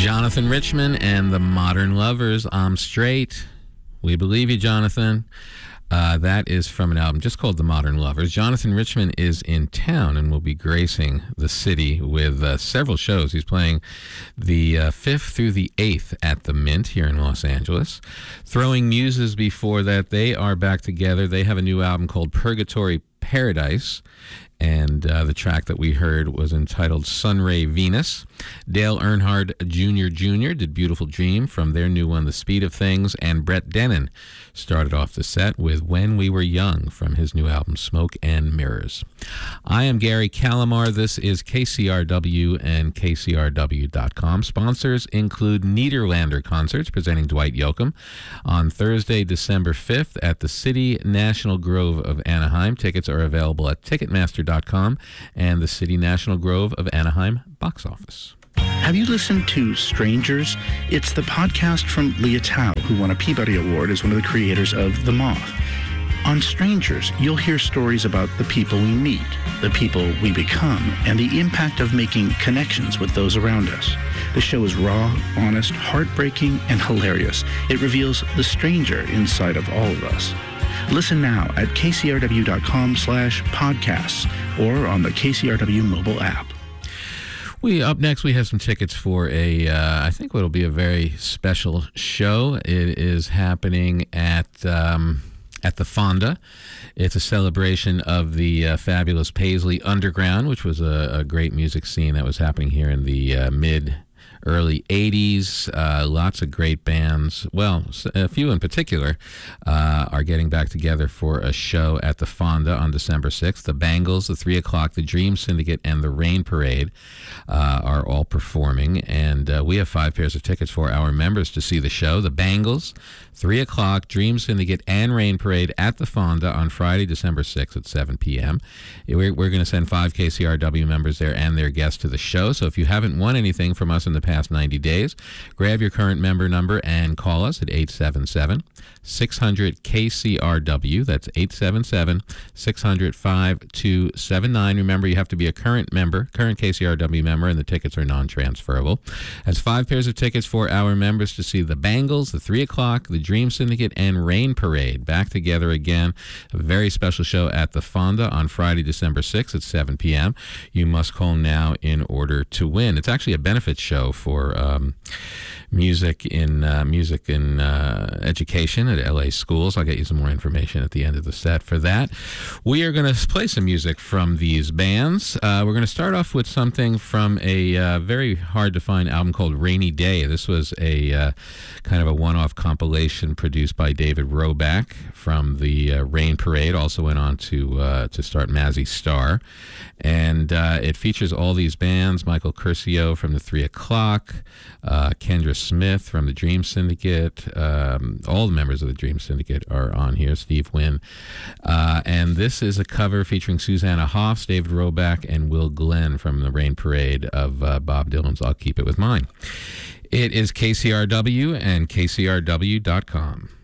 Jonathan Richman and the Modern Lovers, I'm Straight. We believe you, Jonathan. That is from an album just called The Modern Lovers. Jonathan Richman is in town and will be gracing the city with several shows. He's playing the 5th through the 8th at the Mint here in Los Angeles. Throwing Muses before that, they are back together. They have a new album called Purgatory Paradise. And the track that we heard was entitled Sunray Venus. Dale Earnhardt Jr. did Beautiful Dream from their new one, The Speed of Things. And Brett Dennen started off the set with When We Were Young from his new album, Smoke and Mirrors. I am Gary Calamar. This is KCRW and KCRW.com. Sponsors include Nederlander Concerts, presenting Dwight Yoakam on Thursday, December 5th at the City National Grove of Anaheim. Tickets are available at Ticketmaster.com and the City National Grove of Anaheim box office. Have you listened to Strangers? It's the podcast from Leah Tao, who won a Peabody Award as one of the creators of The Moth. On Strangers, you'll hear stories about the people we meet, the people we become, and the impact of making connections with those around us. The show is raw, honest, heartbreaking, and hilarious. It reveals the stranger inside of all of us. Listen now at kcrw.com/podcasts or on the KCRW mobile app. Up next, we have some tickets for I think what'll be a very special show. It is happening at the Fonda. It's a celebration of the fabulous Paisley Underground, which was a great music scene that was happening here in the early 80s. Lots of great bands, well, a few in particular, are getting back together for a show at the Fonda on December 6th. The Bangles, the 3 o'clock, the Dream Syndicate, and the Rain Parade are all performing, and we have 5 pairs of tickets for our members to see the show. The Bangles, 3 o'clock, Dream Syndicate, and Rain Parade at the Fonda on Friday, December 6th at 7 p.m. We're going to send 5 KCRW members there and their guests to the show, so if you haven't won anything from us in the past 90 days, grab your current member number and call us at 877-600-KCRW. That's 877-600-5279. Remember, you have to be a current member, current KCRW member, and the tickets are non-transferable. That's 5 pairs of tickets for our members to see the Bangles, the 3 o'clock, the Dream Syndicate, and Rain Parade back together again. A very special show at the Fonda on Friday, December 6th at 7 p.m. You must call now in order to win. It's actually a benefit show for music in education at LA schools. I'll get you some more information at the end of the set for that. We are going to play some music from these bands. We're going to start off with something from a very hard to find album called Rainy Day. This was a kind of a one-off compilation produced by David Roback from the Rain Parade. Also went on to start Mazzy Star. And it features all these bands: Michael Curcio from the 3 o'clock, Kendra Smith from the Dream Syndicate. All the members of the Dream Syndicate are on here, Steve Wynn. And this is a cover featuring Susanna Hoffs, David Roback, and Will Glenn from the Rain Parade of Bob Dylan's I'll Keep It With Mine. It is KCRW and KCRW.com.